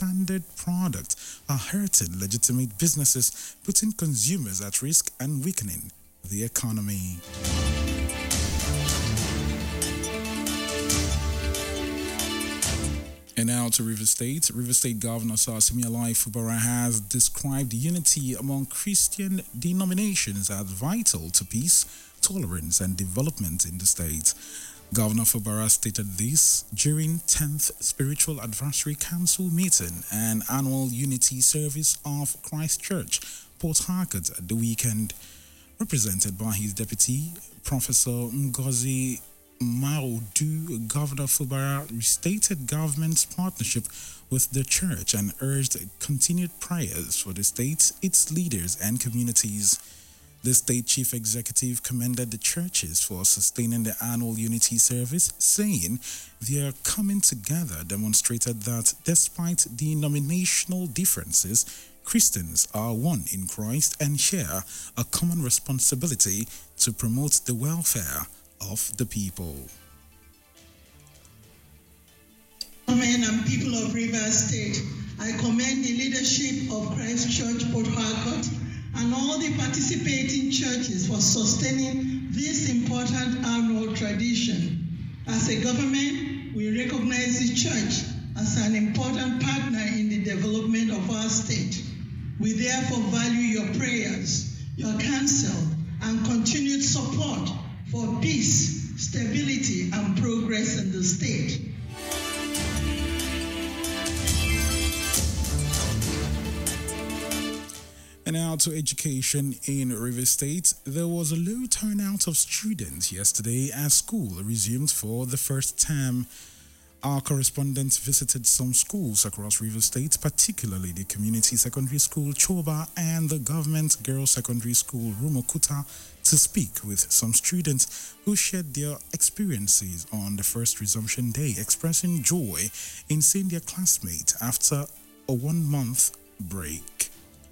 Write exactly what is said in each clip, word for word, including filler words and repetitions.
substandard products are hurting legitimate businesses, putting consumers at risk and weakening the economy. And now to River State. River State Governor Sir Similayi Fubara has described unity among Christian denominations as vital to peace, tolerance, and development in the state. Governor Fubara stated this during tenth Spiritual Advisory Council meeting and annual unity service of Christ Church, Port Harcourt at the weekend, represented by his deputy, Professor Ngozi Maudu. Governor Fubara restated government's partnership with the church and urged continued prayers for the state, its leaders, and communities. The state chief executive commended the churches for sustaining the annual unity service, saying their coming together demonstrated that despite denominational differences, Christians are one in Christ and share a common responsibility to promote the welfare of the people. Gentlemen and people of Rivers State, I commend the leadership of Christ Church Port Harcourt and all the participating churches for sustaining this important annual tradition. As a government, we recognize the church as an important partner in the development of our state. We therefore value your prayers, your counsel, and continued support for peace, stability, and progress in the state. And now to education in River State. There was a low turnout of students yesterday as school resumed for the first term. Our correspondents visited some schools across River State, particularly the community secondary school Choba and the government girls secondary school Rumokuta, to speak with some students who shared their experiences on the first resumption day, expressing joy in seeing their classmates after a one-month break.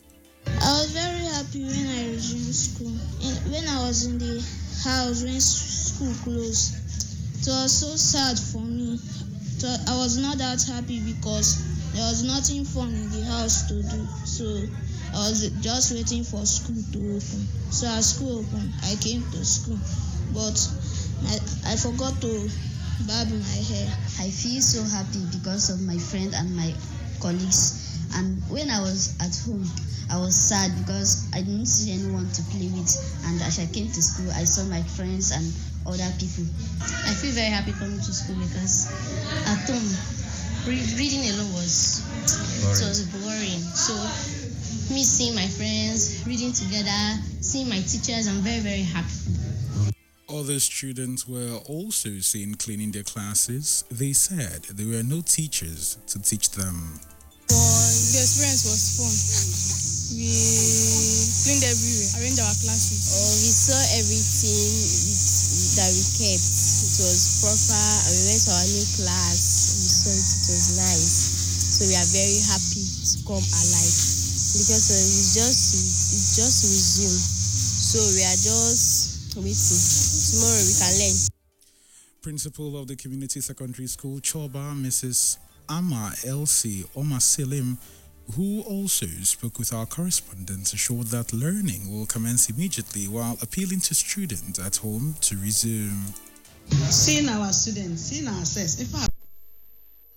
I was very happy when I resumed school. And when I was in the house when school closed, it was so sad for me. So I was not that happy because there was nothing fun in the house to do. So I was just waiting for school to open. So as school opened, I came to school. But I, I forgot to barb my hair. I feel so happy because of my friend and my colleagues. And when I was at home, I was sad because I didn't see anyone to play with. And as I came to school, I saw my friends and other people. I feel very happy coming to school because at home, re- reading alone was boring. It was boring. So me seeing my friends, reading together, seeing my teachers, I'm very, very happy. Other students were also seen cleaning their classes. They said there were no teachers to teach them. Well, the experience was fun. We cleaned everywhere, arranged our classes. Oh, we saw everything that we kept. It was proper, and we went to our new class. We saw it, it was nice. So we are very happy to come alive because uh, it's just it's just resumed. So we are just waiting. Tomorrow we can learn. Principal of the community secondary school Choba, Missus Amma Elsie Omaselim, who also spoke with our correspondents, assured that learning will commence immediately while appealing to students at home to resume. Seeing our students, seeing ourselves, in fact,